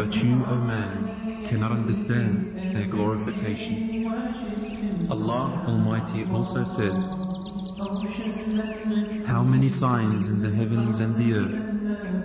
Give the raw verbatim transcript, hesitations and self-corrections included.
But you, O man, cannot understand their glorification. Allah Almighty also says, how many signs in the heavens and the earth